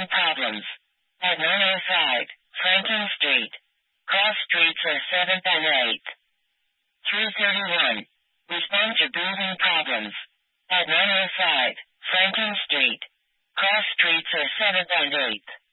breathing problems. At 905 Franklin Street. Cross streets are 7th and 8th. 331. Respond to breathing problems. At 905 Franklin Street. Cross streets are 7th and 8th.